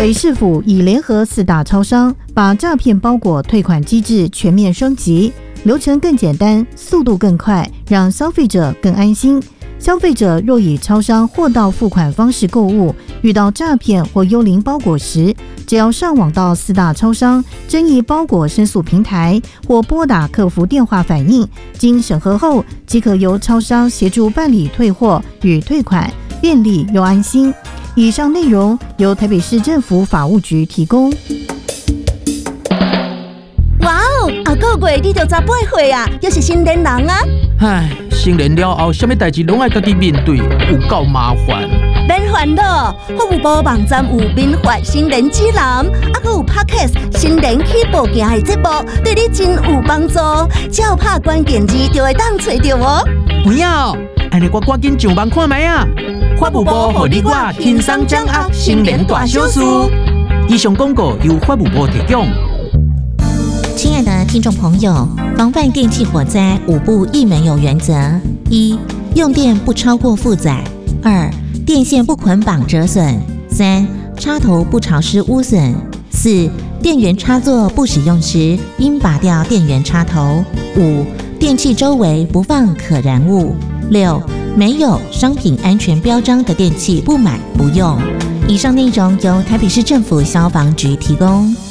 北市府已联合4大超商，把诈骗包裹退款机制全面升级，流程更简单，速度更快，让消费者更安心。消费者若以超商货到付款方式购物，遇到诈骗或幽灵包裹时，只要上网到4大超商争议包裹申诉平台，或拨打客服电话反映，经审核后即可由超商协助办理退货与退款，便利又安心。以上内容由台北市政府法务局提供。 哇哦，下个月你就18岁啊，又是成年人啊！ 唉，成年了后，什么代志拢爱家己面对，有够麻烦。 免烦恼，法务部网站有民法成年指南，还有 Podcast 成年起步行的节目，对你真有帮助。只要拍关键字就会当找到哦。 不要，安尼我赶紧上网看卖啊！法务部互你我轻松掌握成年大小事。以上广告由法务部提供。 亲爱的听众朋友，防范电器火灾5不一没有原则： 1. 用电不超过负载； 2. 电线不捆绑折损； 3. 插头不潮湿污损； 4. 电源插座不使用时，应拔掉电源插头； 5. 电器周围不放可燃物； 6. 没有商品安全标章的电器不买不用。以上内容由台北市政府消防局提供。